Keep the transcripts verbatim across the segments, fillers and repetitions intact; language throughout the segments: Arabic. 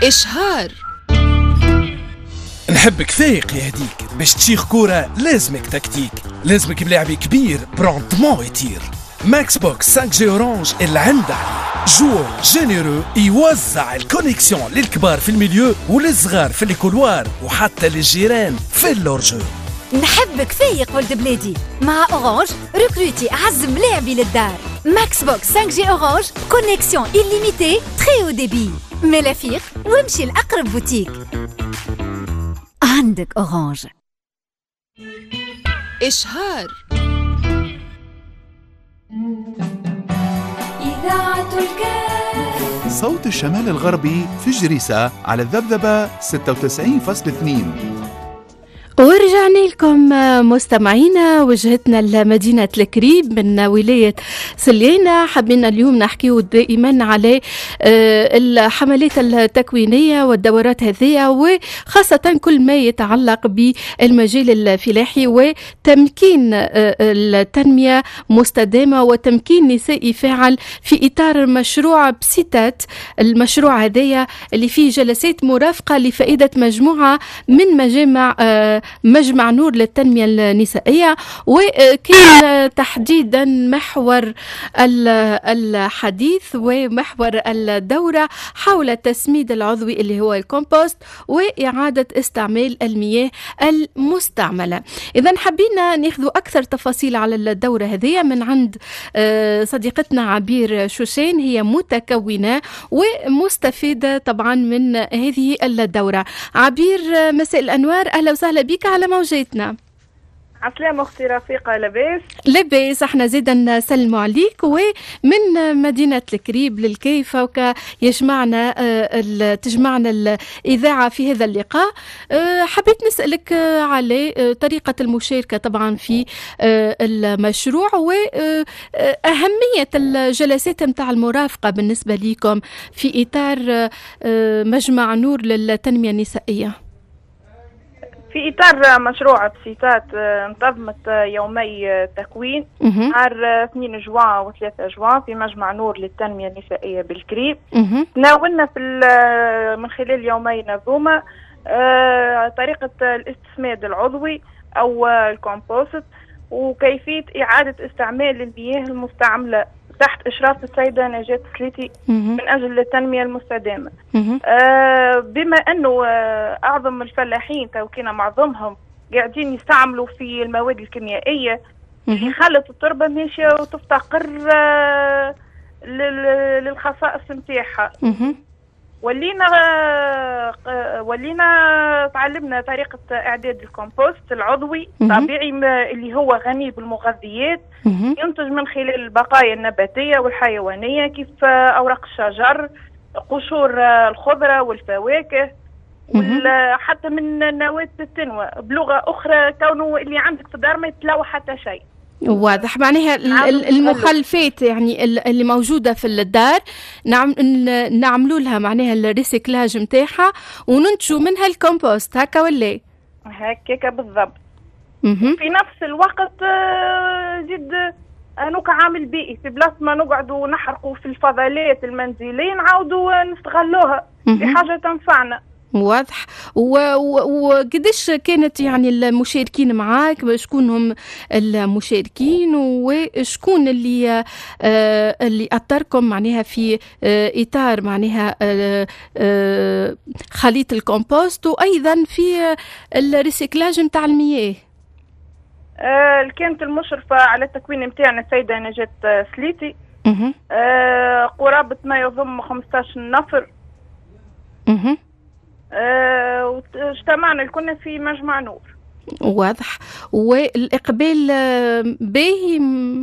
إشهار. نحبك فايق يا هديك، باش تشيخ كورة لازمك تكتيك، لازمك بلاعب كبير برونتمون يطير. ماكس بوكس خمسة جي اورانج اللي عنده عليه جو جينيرو يوزع الكونيكسيون للكبار في الميليو وللصغار في الكولوار وحتى للجيران في اللورجو. نحبك فايق ولد بلادي، مع اورانج ريكروتي اعز ملاعبي للدار. ماكس بوكس خمسة جي اورانج كونيكسيون إليميتي تري او ديبي. ملافيق وامشي لأقرب بوتيك. عندك اورانج. إشهار. إذاعة الكاف صوت الشمال الغربي في جريسة على الذبذبة ستة وتسعين فاصلة اثنين. ورجعنا لكم مستمعينا، وجهتنا لمدينة الكريب من ولاية سليانة. حبينا اليوم نحكيه دائما على الحملات التكوينية والدورات هذه، وخاصة كل ما يتعلق بالمجال الفلاحي وتمكين التنمية مستدامة وتمكين نسائي فاعل في إطار مشروع بسيتات. المشروع هذا اللي فيه جلسات مرافقة لفائدة مجموعة من مجامع مجمع نور للتنمية النسائية، وكان تحديدا محور الحديث ومحور الدورة حول التسميد العضوي اللي هو الكومبوست وإعادة استعمال المياه المستعملة. إذن حبينا ناخذ أكثر تفاصيل على الدورة هذه من عند صديقتنا عبير شوشين، هي متكونة ومستفيدة طبعا من هذه الدورة. عبير مساء الأنوار، أهلا وسهلا بك على موجتنا. عسلامة أختي رفيقة، لاباس؟ لاباس، احنا زيدا نسلموا عليك. ومن مدينة الكريب للكيف وك يجمعنا تجمعنا الإذاعة في هذا اللقاء. حبيت نسألك على طريقة المشاركة طبعا في المشروع وأهمية الجلسات متاع المرافقة بالنسبة لكم في إطار مجمع نور للتنمية النسائية. في إطار مشروع بسيتات انتظمت يومي تكوين نهار اثنين جوان وثلاثة جوان في مجمع نور للتنمية النسائية بالكريب. تناولنا في من خلال يومين هذوما طريقة الاستسماد العضوي أو الكومبوست وكيفية إعادة استعمال المياه المستعملة تحت إشراف السيدة نجاة سليتي من أجل التنمية المستدامة. آه بما أنه آه أعظم الفلاحين توكينا معظمهم قاعدين يستعملوا في المواد الكيميائية اللي خلت التربة ماشية وتفتقر آه للخصائص متاعها. ولينا آه ولينا تعلمنا طريقة إعداد الكومبوست العضوي طبيعي اللي هو غني بالمغذيات، ينتج من خلال البقايا النباتية والحيوانية كيف أوراق الشجر، قشور الخضرة والفواكه، وحتى من نواة التنوى. بلغة أخرى كونه اللي عندك في الدار ما يتلوى حتى شيء. واضح، معناها المخلفات يعني اللي موجودة في الدار نعم نعملوا لها معناها الريسيكلاج متاعها وننتجوا منها الكومبوست، هكا ولا؟ هكاك بالضبط. في نفس الوقت جد نوك عامل بيئي، في بلاصة ما نقعدوا نحرقوا في الفضلات المنزلية نعاودوا نستغلوها بحاجة تنفعنا. واضح. وقديش كانت يعني المشاركين معاك؟ شكون هم المشاركين وشكون اللي آه اللي أطركم معناها في آه إطار معناها آه آه خليط الكومبوست وأيضا في الريسيكلاج متاع المياه؟ آه كانت المشرفة على التكوين متاعنا السيدة نجاة سليتي. آه قرابة ما يضم خمسة عشر نفر. اها أه واجتمعنا كنا في مجمع نور. واضح. والإقبال باهي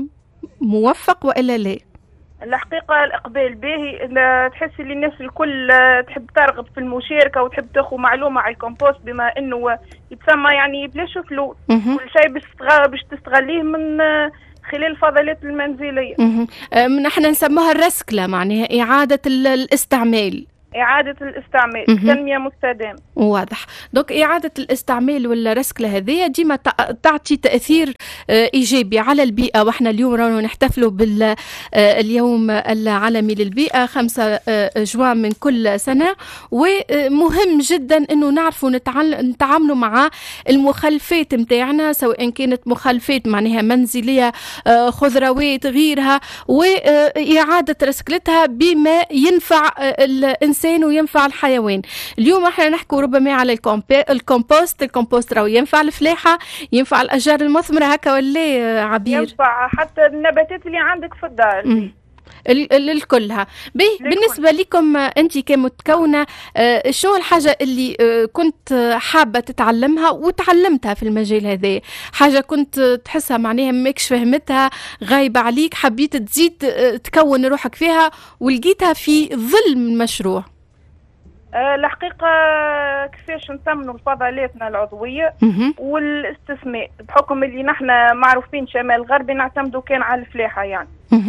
موفق وإلا لا؟ الحقيقة الإقبال باهي، تحسي اللي الناس الكل تحب ترغب في المشاركة وتحب تاخذ معلومة على الكومبوست بما إنه يتسمى يعني بلاش فلوس، كل شيء باش تستغليه من خلال الفضلات المنزلية. نحن نسموها الرسكلة، معناها إعادة الاستعمال. إعادة الاستعمال، تنمية مستدامة. واضح. دونك إعادة الاستعمال ولا رسكلة هذه ديما تعطي تأثير إيجابي على البيئة، وإحنا اليوم رانا نحتفلوا باليوم العالمي للبيئة خمسة جوان من كل سنة، ومهم جدا إنه نعرفوا نتعاملوا مع المخلفات متاعنا، سواء كانت مخلفات معناها منزلية، خضروات، غيرها، وإعادة رسكلتها بما ينفع الإنسان وينفع الحيوان. اليوم احنا نحكوا ربما على الكومبوست. الكومبوست راهو ينفع الفلاحة، ينفع الأشجار المثمرة، هكا ولا عبير؟ ينفع حتى النباتات اللي عندك في الدار الكلها. بالنسبة لكم أنت كمتكونة، شو الحاجة اللي كنت حابة تتعلمها وتعلمتها في المجال هذا؟ حاجة كنت تحسها معناها ماكش فهمتها، غايبة عليك، حبيت تزيد تكون روحك فيها ولقيتها في ظل المشروع؟ الحقيقة كيفاش نثمنوا الفضلاتنا العضوية والاستثماء، بحكم اللي نحن معروفين شمال غربي نعتمدوا كان على الفلاحة يعني.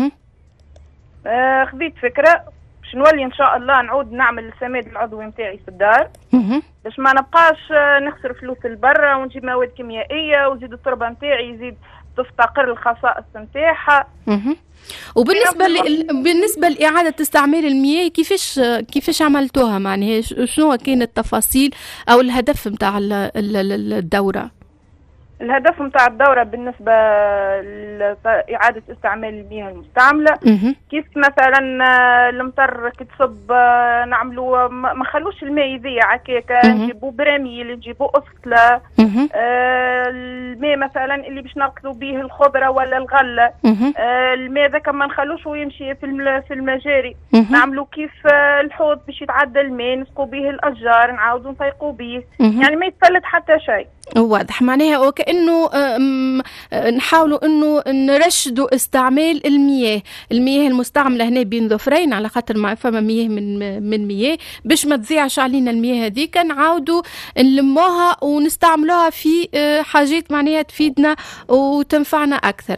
آه خذيت فكرة باش نولي ان شاء الله نعود نعمل السماد العضوي نتاعي في الدار، باش ما نبقاش نخسر فلوس البرة ونجيب مواد كيميائية وزيد التربة نتاعي يزيد تفتقر الخصائص نتاعها. وبالنسبة ل... بالنسبة لإعادة استعمال المياه، كيفاش كيفاش عملتوها؟ معناها شنو كانت التفاصيل أو الهدف متاع الدورة؟ الهدف متاع الدورة بالنسبة لإعادة استعمال المياه المستعملة، كيف مثلا المطر كتصب نعملوا ما خلوش الماء يضيع هكاك، نجيبوا براميل، نجيبوا أسطلة، آه الماء مثلا اللي باش نركضوا به الخضرة ولا الغلة، آه الماء ذاك ما نخلوش يمشي في في المجاري، نعملوا كيف الحوض باش يتعدى الماء نسقوا به الأشجار، نعاودوا نفيقوا به، يعني ما يتفلت حتى شيء. واضح. معناها وكأنه نحاولوا انه نرشدوا استعمال المياه، المياه المستعمله هنا بين ظفرين، على خاطر ما فما مياه من من مياه، باش ما تضيعش علينا المياه هذيك، نعاودوا نلموها ونستعملوها في حاجات معناها تفيدنا وتنفعنا اكثر.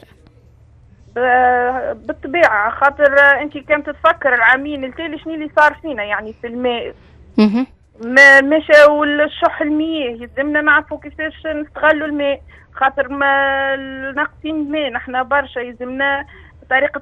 بالطبيعه، خاطر انت كنت تفكر العامين التالي شنو اللي صار فينا يعني في الماء. اها ما مشاو الشح المياه، يلزمنا نعرفوا كيفاش نستغلوا الماء، خاطر ما ناقصين الماء نحنا برشا، يلزمنا طريقة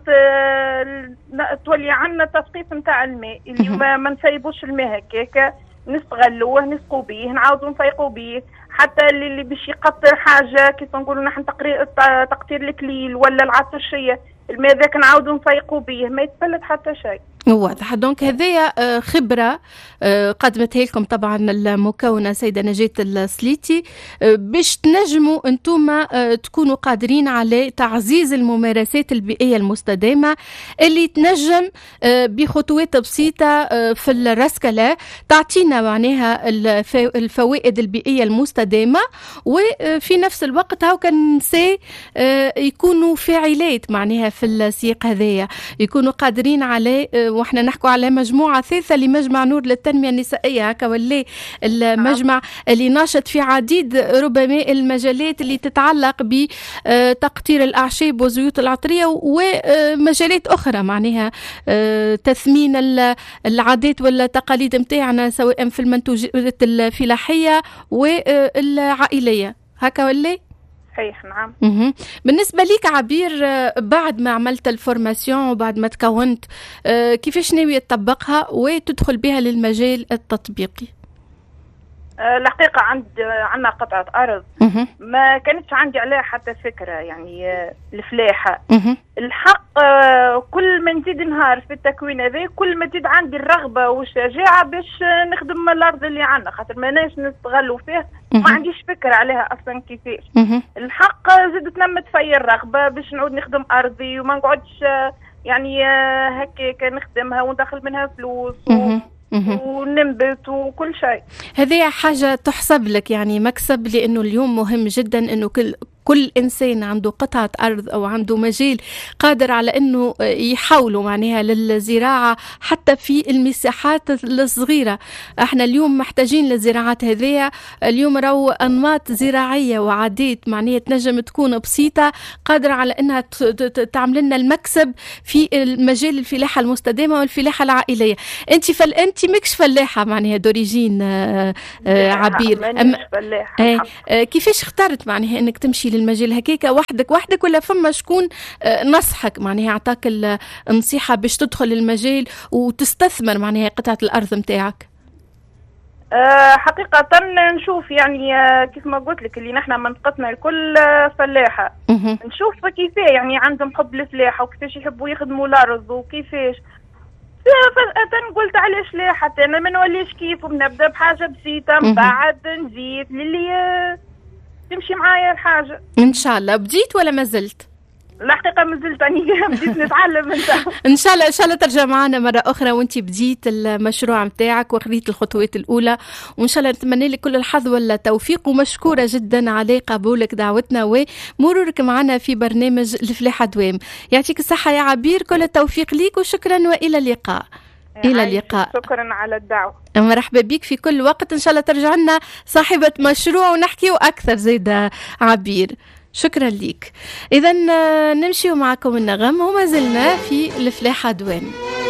تولي عنا تثقيف نتاع الماء اللي ما, ما نسيبوش الماء هكاك، نستغلوه نسقوا به نعاودوا نفيقوا به، حتى اللي, اللي باش يقطر حاجة كيف نقولوا نحن تقطير الكليل ولا العطرشية، الماء ذاك نعاودوا نفيقوا به ما يتفلت حتى شيء. واضح. دونك هذه خبرة قدمتها لكم طبعا المكونة سيدة نجاة السليتي، باش تنجموا انتم تكونوا قادرين على تعزيز الممارسات البيئية المستدامة اللي تنجم بخطوات بسيطة في الرسكلة تعطينا معناها الفوائد البيئية المستدامة، وفي نفس الوقت هاو كان نساء يكونوا فاعلات معناها في السياق هذايا، يكونوا قادرين على، واحنا نحكوا على مجموعة ثالثة لمجمع نور للتنمية النسائية، هكا ولا المجمع اللي ناشط في عديد ربما المجالات اللي تتعلق بتقطير الأعشاب والزيوت العطرية ومجالات أخرى، معناها تثمين العادات والتقاليد متاعنا سواء في المنتوجات الفلاحية والعائلية، هكا ولا؟ صحيح. نعم. مه. بالنسبة ليك عبير، بعد ما عملت الفورماسيون وبعد ما تكونت، كيفاش ناوية تطبقها وتدخل بها للمجال التطبيقي؟ الحقيقة عند عندنا قطعة أرض ما كانتش عندي عليها حتى فكرة، يعني الفلاحة. الحق كل ما نزيد نهار في التكوين هذا كل ما تزيد عندي الرغبة والشجاعة باش نخدم الأرض اللي عندنا، خاطر ما ناش نستغلوا فيه، ما عنديش فكرة عليها أصلا كيفاش. الحق زدت نمت في الرغبة باش نعود نخدم أرضي وما نقعدش يعني هكاك نخدمها وندخل منها فلوس و... وننبت وكل شيء. هذه حاجة تحسب لك يعني مكسب، لأنه اليوم مهم جدا أنه كل كل إنسان عنده قطعة أرض أو عنده مجال قادر على أنه يحوله معناها للزراعة حتى في المساحات الصغيرة. احنا اليوم محتاجين للزراعات هذه. اليوم رو أنماط زراعية وعادات معناها تنجم تكون بسيطة قادرة على أنها تعمل لنا المكسب في المجال الفلاحة المستدامة والفلاحة العائلية. أنت فل... أنت مكش فلاحة معناها دوريجين آه آه عبير. أم... آه آه كيفاش اخترت معناها أنك تمشي للمجال هكاكا وحدك وحدك ولا فما شكون نصحك معناها عطاك النصيحة باش تدخل المجال وتستثمر معناها قطعة الأرض متاعك؟ أه حقيقة نشوف يعني كيف ما قلت لك اللي نحن منطقتنا الكل فلاحة. نشوف كيف يعني عندهم حب الفلاحة وكيفاش يحبوا يخدموا الأرض وكيفاش فجأة قلت علاش لا حتى أنا ما نوليش كيف ونبدأ بحاجة بسيطة من بعد نزيد للي تمشي معايا الحاجة. إن شاء الله. بديت ولا ما زلت؟ الحقيقة ما زلت أني بديت نتعلم انت. إن شاء الله إن شاء الله ترجع معنا مرة أخرى وأنت بديت المشروع متاعك وخذيت الخطوات الأولى، وإن شاء الله نتمنى لك كل الحظ والتوفيق، ومشكورة جدا على قبولك دعوتنا ومرورك معنا في برنامج الفلاحة دوام. يعطيك الصحة يا عبير، كل التوفيق ليك وشكرا وإلى اللقاء. إلى اللقاء. شكرا على الدعوة. مرحبا بك في كل وقت. إن شاء الله ترجع لنا صاحبة مشروع ونحكيه أكثر زيد عبير. شكرا لك. إذا نمشي معكم النغم وما زلنا في الفلاحة دوام.